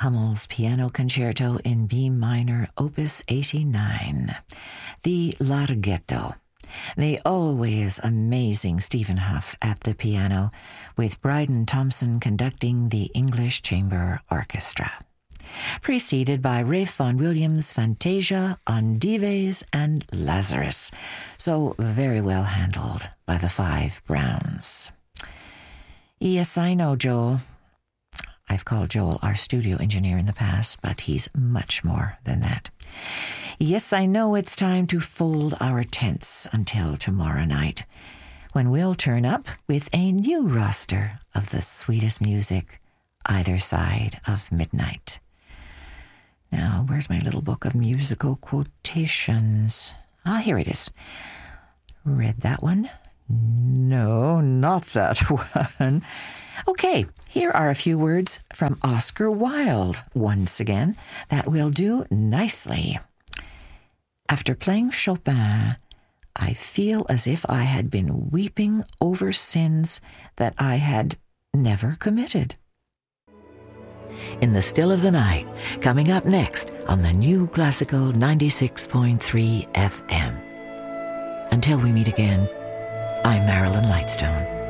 Hummel's Piano Concerto in B minor, Opus 89, the Larghetto. The always amazing Stephen Huff at the piano, with Bryden Thompson conducting the English Chamber Orchestra. Preceded by Ralph Vaughan Williams' Fantasia on Dives and Lazarus, so very well handled by the Five Browns. Yes, I know, Joel. I've called Joel our studio engineer in the past, but he's much more than that. Yes, I know it's time to fold our tents until tomorrow night, when we'll turn up with a new roster of the sweetest music either side of midnight. Now, where's my little book of musical quotations? Here it is. Read that one? No, not that one. Okay, here are a few words from Oscar Wilde once again that will do nicely. After playing Chopin, I feel as if I had been weeping over sins that I had never committed. In the Still of the Night, coming up next on the New Classical 96.3 FM. Until we meet again, I'm Marilyn Lightstone.